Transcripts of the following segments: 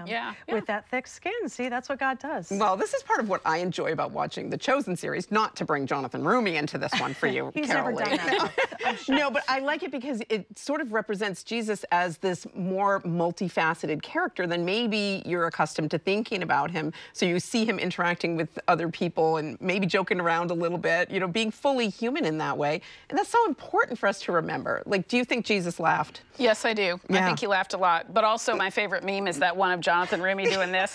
with that thick skin. See, that's what God does. Well, this is part of what I enjoy about watching the Chosen series, not to bring Jonathan Rumi into this one for you, He's Carol never Lee. done that. No, but I like it because it sort of represents Jesus as this more multifaceted character than maybe you're accustomed to thinking about him. So you see him interacting with other people and maybe joking around a little bit, you know, being fully human in that way. And that's so important for us to remember. Like, do you think Jesus laughed? Yes, I do. Yeah. I think he laughed a lot. But also my favorite meme is that one of Jonathan Rumi doing this.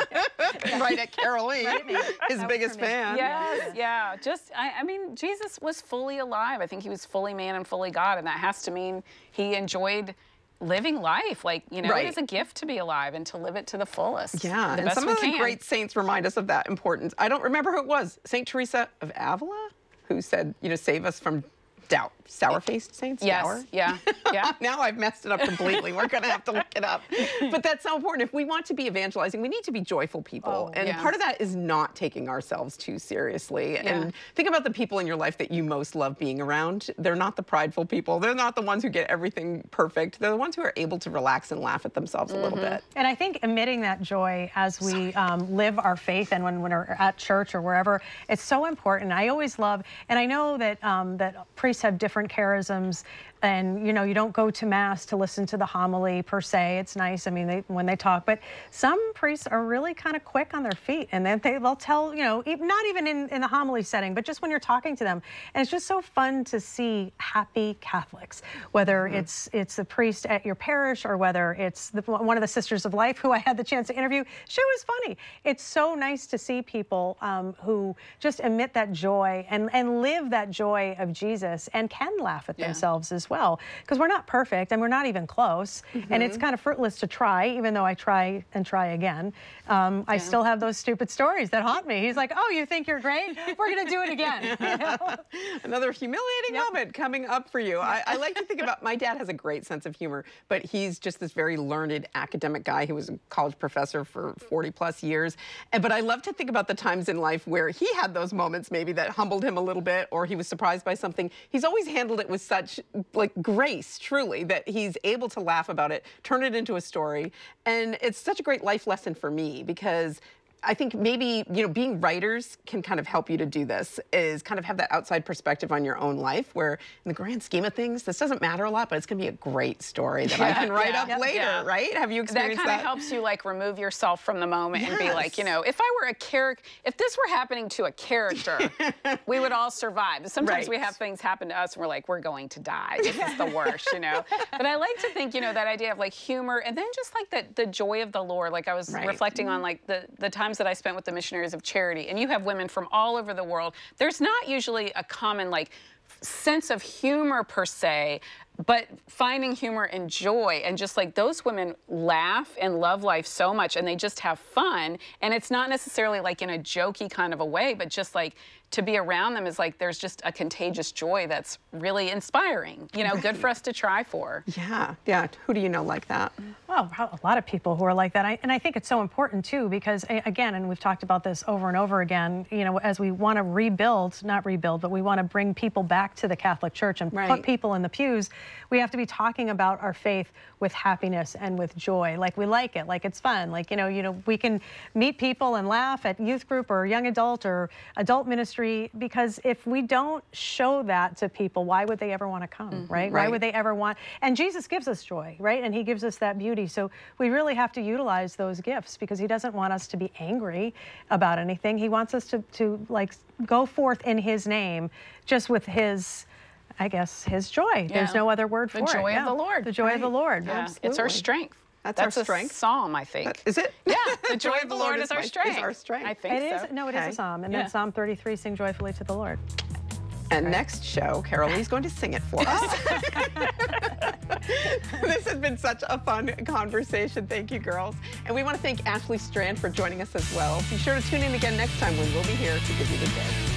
Right at Carol Lee, his biggest fan. Yes, yeah. Just, I mean, Jesus was fully alive. I think he was fully man and fully God, and that has to mean he enjoyed living life. Like, you know, it is a gift to be alive and to live it to the fullest. Yeah, the and best some we of the can. great saints remind us of that importance. I don't remember who it was. St. Teresa of Avila, who said, you know, save us from doubt. Sour-faced saints? Yes, Sour? yeah. Now I've messed it up completely. We're going to have to look it up. But that's so important. If we want to be evangelizing, we need to be joyful people. And part of that is not taking ourselves too seriously. And think about the people in your life that you most love being around. They're not the prideful people. They're not the ones who get everything perfect. They're the ones who are able to relax and laugh at themselves a little bit. And I think emitting that joy as we live our faith and when we're at church or wherever, it's so important. I always love, and I know that that priests have different charisms, and you know, you don't go to mass to listen to the homily per se. It's nice, I mean, when they talk, but some priests are really kind of quick on their feet, and then they'll tell, you know, not even in the homily setting, but just when you're talking to them. And it's just so fun to see happy Catholics, whether it's the priest at your parish or whether it's one of the Sisters of Life who I had the chance to interview. She was funny. It's so nice to see people who just emit that joy and live that joy of Jesus and can laugh at themselves as well, because we're not perfect and we're not even close, and it's kind of fruitless to try, even though I try and try again. I still have those stupid stories that haunt me. He's like, oh, you think you're great? We're gonna do it again. You know? Another humiliating moment coming up for you. I like to think about, my dad has a great sense of humor, but he's just this very learned academic guy who was a college professor for 40+ years. But I love to think about the times in life where he had those moments maybe that humbled him a little bit, or he was surprised by something. He's always handled it with such like grace, truly, that he's able to laugh about it, turn it into a story. And it's such a great life lesson for me, because I think maybe, you know, being writers can kind of help you to do this, is kind of have that outside perspective on your own life, where in the grand scheme of things, this doesn't matter a lot, but it's going to be a great story that I can write up later, right? Have you experienced that? That kind of helps you like remove yourself from the moment and be like, you know, if I were a character, if this were happening to a character, we would all survive. Sometimes we have things happen to us and we're like, we're going to die. This is the worst, you know? But I like to think, you know, that idea of like humor, and then just like the joy of the Lord. Like I was reflecting on like the times that I spent with the Missionaries of Charity, and you have women from all over the world. There's not usually a common like sense of humor per se, but finding humor and joy, and just like those women laugh and love life so much, and they just have fun, and it's not necessarily like in a jokey kind of a way, but just like to be around them is like there's just a contagious joy that's really inspiring, you know, good for us to try for. Yeah. Who do you know like that? Well, a lot of people who are like that. And I think it's so important too, because again, and we've talked about this over and over again, you know, as we want to not rebuild, but we want to bring people back to the Catholic Church and put people in the pews, we have to be talking about our faith with happiness and with joy. Like we like it, like it's fun. Like, you know, we can meet people and laugh at youth group or young adult or adult ministry, because if we don't show that to people, why would they ever want to come, right? Why would they ever want? And Jesus gives us joy, right? And he gives us that beauty. So we really have to utilize those gifts, because he doesn't want us to be angry about anything. He wants us to like go forth in his name, just with his, I guess, his joy. There's no other word for it. The joy of the Lord. The joy of the Lord. Yeah. It's our strength. That's our strength. A psalm, I think. Is it? Yeah, the joy of the Lord is our strength. Is our strength. I think it is. No, it is a psalm, and that's Psalm 33. Sing joyfully to the Lord. And next show, Carol Lee's going to sing it for us. This has been such a fun conversation. Thank you, girls. And we want to thank Ashley Strand for joining us as well. Be sure to tune in again next time when we'll be here to give you the day.